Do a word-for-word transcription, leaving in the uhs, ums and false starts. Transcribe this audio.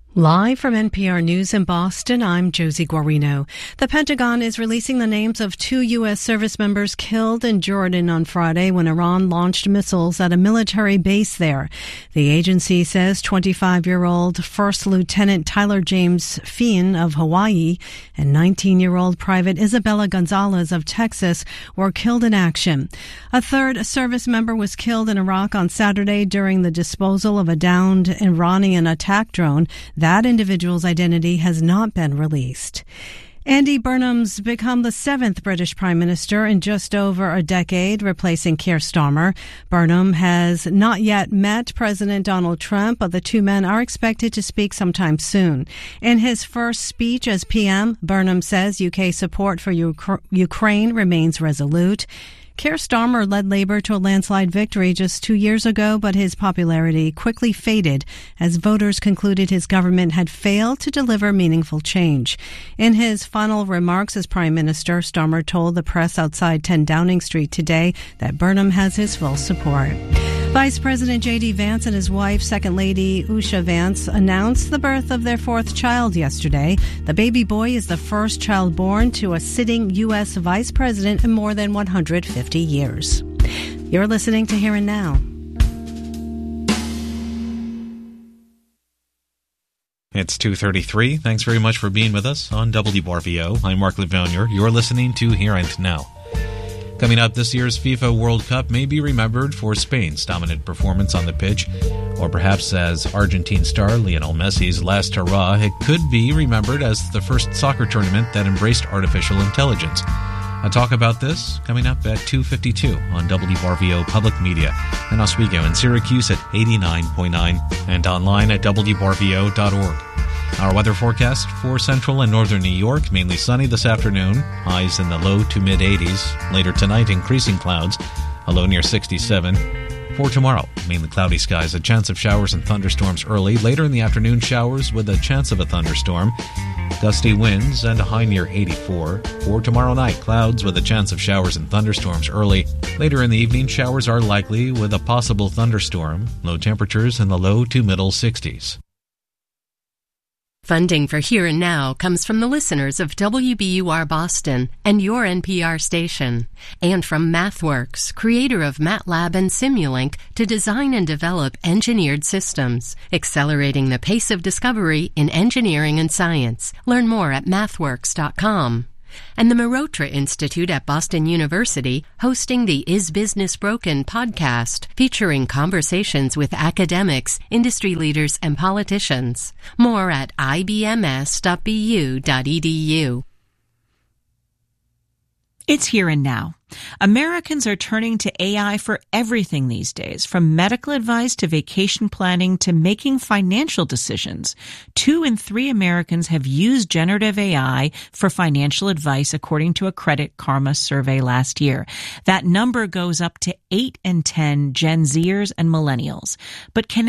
Live from N P R News in Boston, I'm Josie Guarino. The Pentagon is releasing the names of two U S service members killed in Jordan on Friday when Iran launched missiles at a military base there. The agency says twenty-five-year-old First Lieutenant Tyler James Feehan of Hawaii and nineteen-year-old Private Isabella Gonzalez of Texas were killed in action. A third service member was killed in Iraq on Saturday during the disposal of a downed Iranian attack drone. That individual's identity has not been released. Andy Burnham's become the seventh British Prime Minister in just over a decade, replacing Keir Starmer. Burnham has not yet met President Donald Trump, but the two men are expected to speak sometime soon. In his first speech as P M, Burnham says U K support for Uk- Ukraine remains resolute. Keir Starmer led Labour to a landslide victory just two years ago, but his popularity quickly faded as voters concluded his government had failed to deliver meaningful change. In his final remarks as Prime Minister, Starmer told the press outside ten Downing Street today that Burnham has his full support. Vice President J D Vance and his wife, Second Lady Usha Vance, announced the birth of their fourth child yesterday. The baby boy is the first child born to a sitting U S vice president in more than one hundred fifty years. You're listening to Here and Now. It's two thirty-three. Thanks very much for being with us on W R V O. I'm Mark Levonier. You're listening to Here and Now. Coming up, this year's FIFA World Cup may be remembered for Spain's dominant performance on the pitch, or perhaps as Argentine star Lionel Messi's last hurrah. It could be remembered as the first soccer tournament that embraced artificial intelligence. A talk about this coming up at two fifty-two on W R V O Public Media in Oswego and Syracuse at eighty-nine point nine and online at W R V O dot org. Our weather forecast for central and northern New York, mainly sunny this afternoon, highs in the low to mid-eighties. Later tonight, increasing clouds, a low near sixty-seven. For tomorrow, mainly cloudy skies, a chance of showers and thunderstorms early. Later in the afternoon, showers with a chance of a thunderstorm. Gusty winds and a high near eighty-four. For tomorrow night, clouds with a chance of showers and thunderstorms early. Later in the evening, showers are likely with a possible thunderstorm. Low temperatures in the low to middle sixties. Funding for Here and Now comes from the listeners of W B U R Boston and your N P R station, and from MathWorks, creator of MATLAB and Simulink, to design and develop engineered systems, accelerating the pace of discovery in engineering and science. Learn more at mathworks dot com. And the Mehrotra Institute at Boston University, hosting the Is Business Broken podcast, featuring conversations with academics, industry leaders, and politicians. More at I B M S dot B U dot E D U. It's Here and Now. Americans are turning to A I for everything these days, from medical advice to vacation planning to making financial decisions. Two in three Americans have used generative A I for financial advice, according to a Credit Karma survey last year. That number goes up to eight in ten Gen Zers and millennials. But can